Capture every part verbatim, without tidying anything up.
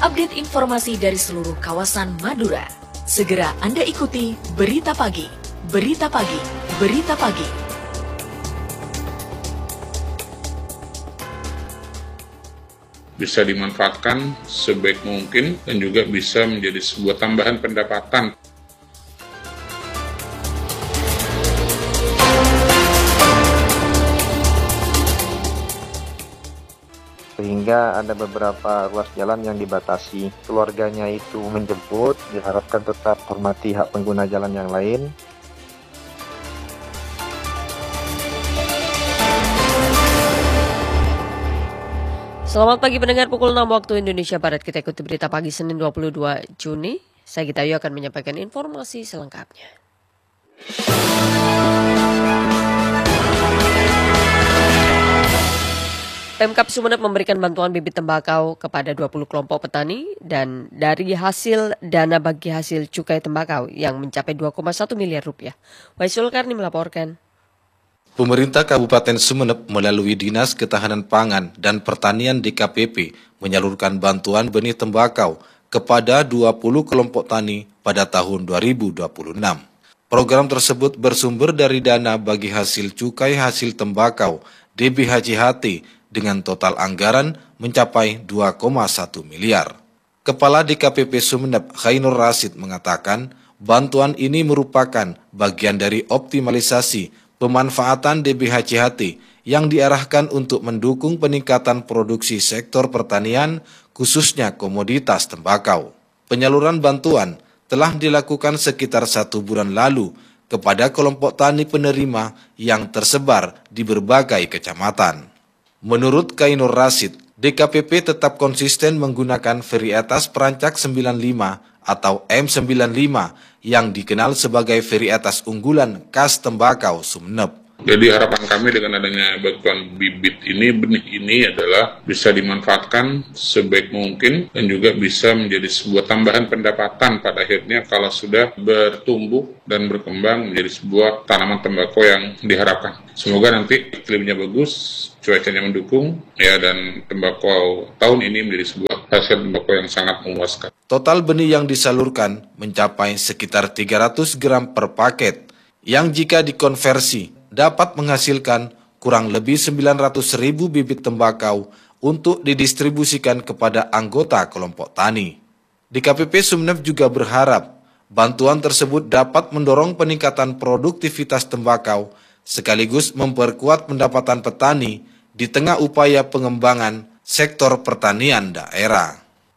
update informasi dari seluruh kawasan Madura. Segera Anda ikuti Berita Pagi, Berita Pagi, Berita Pagi. Bisa dimanfaatkan sebaik mungkin dan juga bisa menjadi sebuah tambahan pendapatan. Sehingga ada beberapa ruas jalan yang dibatasi. Keluarganya itu menjemput, diharapkan tetap hormati hak pengguna jalan yang lain. Selamat pagi pendengar, pukul enam waktu Indonesia Barat. Kita ikuti berita pagi Senin dua puluh dua Juni. Saya Gita Ayu akan menyampaikan informasi selengkapnya. Pemkab Sumeneb memberikan bantuan bibit tembakau kepada dua puluh kelompok petani dan dari hasil dana bagi hasil cukai tembakau yang mencapai dua koma satu miliar rupiah. Waisul Karni melaporkan. Pemerintah Kabupaten Sumeneb melalui Dinas Ketahanan Pangan dan Pertanian D K P P menyalurkan bantuan benih tembakau kepada dua puluh kelompok tani pada tahun dua ribu dua puluh enam. Program tersebut bersumber dari dana bagi hasil cukai hasil tembakau D B H C H T dengan total anggaran mencapai dua koma satu miliar. Kepala D K P P Sumeneb Khainur Rasid mengatakan bantuan ini merupakan bagian dari optimalisasi pemanfaatan D B H C H T yang diarahkan untuk mendukung peningkatan produksi sektor pertanian khususnya komoditas tembakau. Penyaluran bantuan telah dilakukan sekitar satu bulan lalu kepada kelompok tani penerima yang tersebar di berbagai kecamatan. Menurut Khainur Rasid, D K P P tetap konsisten menggunakan varietas perancak sembilan puluh lima atau M sembilan puluh lima yang dikenal sebagai varietas unggulan khas tembakau Sumeneb. Jadi harapan kami dengan adanya bantuan bibit ini, benih ini adalah bisa dimanfaatkan sebaik mungkin dan juga bisa menjadi sebuah tambahan pendapatan pada akhirnya kalau sudah bertumbuh dan berkembang menjadi sebuah tanaman tembakau yang diharapkan. Semoga nanti iklimnya bagus, cuacanya mendukung, ya, dan tembakau tahun ini menjadi sebuah hasil tembakau yang sangat memuaskan. Total benih yang disalurkan mencapai sekitar tiga ratus gram per paket, yang jika dikonversi dapat menghasilkan kurang lebih sembilan ratus ribu bibit tembakau untuk didistribusikan kepada anggota kelompok tani. D K P P Sumeneb juga berharap bantuan tersebut dapat mendorong peningkatan produktivitas tembakau sekaligus memperkuat pendapatan petani di tengah upaya pengembangan sektor pertanian daerah.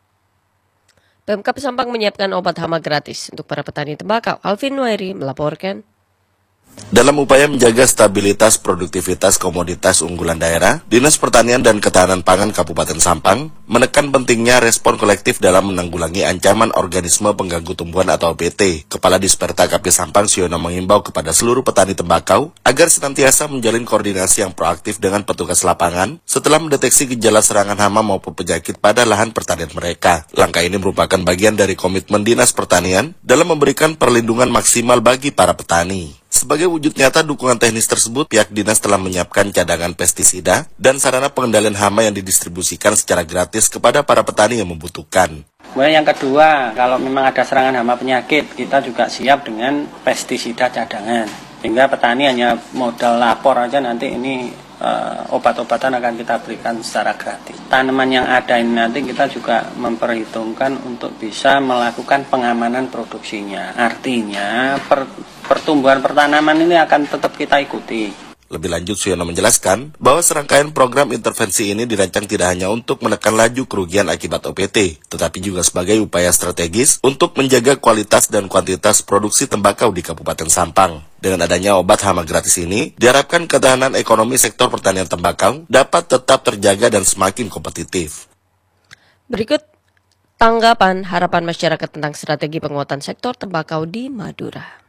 Pemkab Sampang menyiapkan obat hama gratis untuk para petani tembakau. Alvin Wairi melaporkan. Dalam upaya menjaga stabilitas produktivitas komoditas unggulan daerah, Dinas Pertanian dan Ketahanan Pangan Kabupaten Sampang menekan pentingnya respon kolektif dalam menanggulangi ancaman organisme pengganggu tumbuhan atau O B T. Kepala Disperta K P Sampang Siono mengimbau kepada seluruh petani tembakau agar senantiasa menjalin koordinasi yang proaktif dengan petugas lapangan setelah mendeteksi gejala serangan hama maupun penyakit pada lahan pertanian mereka. Langkah ini merupakan bagian dari komitmen Dinas Pertanian dalam memberikan perlindungan maksimal bagi para petani. Sebagai wujud nyata dukungan teknis tersebut, pihak dinas telah menyiapkan cadangan pestisida dan sarana pengendalian hama yang didistribusikan secara gratis kepada para petani yang membutuhkan. Kemudian yang kedua, kalau memang ada serangan hama penyakit, kita juga siap dengan pestisida cadangan. Sehingga petani hanya modal lapor aja nanti ini uh, obat-obatan akan kita berikan secara gratis. Tanaman yang ada ini nanti kita juga memperhitungkan untuk bisa melakukan pengamanan produksinya. Artinya per pertumbuhan pertanaman ini akan tetap kita ikuti. Lebih lanjut, Suyono menjelaskan bahwa serangkaian program intervensi ini dirancang tidak hanya untuk menekan laju kerugian akibat O P T, tetapi juga sebagai upaya strategis untuk menjaga kualitas dan kuantitas produksi tembakau di Kabupaten Sampang. Dengan adanya obat hama gratis ini, diharapkan ketahanan ekonomi sektor pertanian tembakau dapat tetap terjaga dan semakin kompetitif. Berikut tanggapan harapan masyarakat tentang strategi penguatan sektor tembakau di Madura.